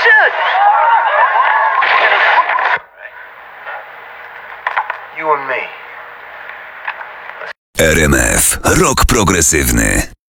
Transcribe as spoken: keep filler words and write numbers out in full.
should. You and me. R M F. Rock progresywny.